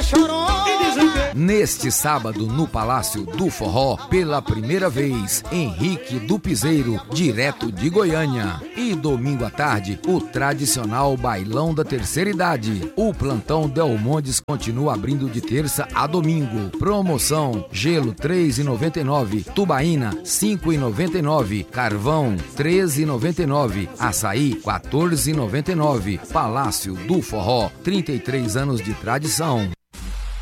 chorou. Neste sábado, no Palácio do Forró, pela primeira vez, Henrique do Piseiro, direto de Goiânia. E domingo à tarde, o tradicional Bailão da Terceira Idade. O Plantão Del Mondes continua abrindo de terça a domingo. Promoção: gelo R$ 3,99, tubaína R$ 5,99, carvão R$ 13,99, açaí R$ 14,99. Palácio do Forró, 33 anos de tradição.